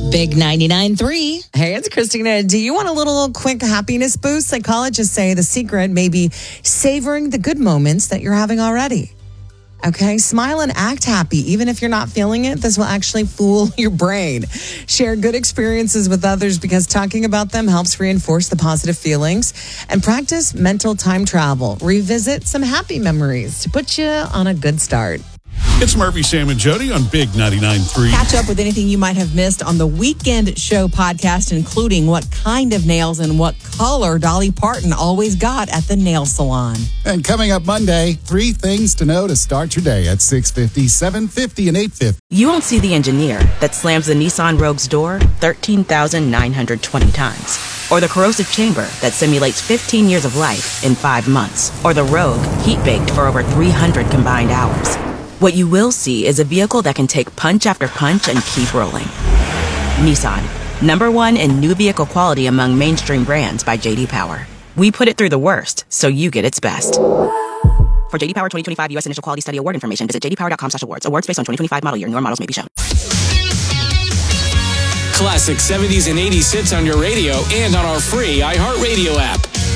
Big 99.3. Hey, it's Christina. Do you want a little quick happiness boost? Psychologists say the secret may be savoring the good moments that you're having already. Okay, smile and act happy. Even if you're not feeling it, this will actually fool your brain. Share good experiences with others because talking about them helps reinforce the positive feelings. And practice mental time travel. Revisit some happy memories to put you on a good start. It's Murphy, Sam, and Jody on Big 99.3. Catch up with anything you might have missed on the Weekend Show podcast, including what kind of nails and what color Dolly Parton always got at the nail salon. And coming up Monday, 3 things to know to start your day at 6:50, 7:50, and 8:50. You won't see the engineer that slams the Nissan Rogue's door 13,920 times. Or the corrosive chamber that simulates 15 years of life in 5 months. Or the Rogue heat-baked for over 300 combined hours. What you will see is a vehicle that can take punch after punch and keep rolling. Nissan, #1 in new vehicle quality among mainstream brands by J.D. Power. We put it through the worst, so you get its best. For J.D. Power 2025 U.S. Initial Quality Study Award information, visit jdpower.com/awards. Awards based on 2025 model year. Newer models may be shown. Classic 70s and 80s hits on your radio and on our free iHeartRadio app.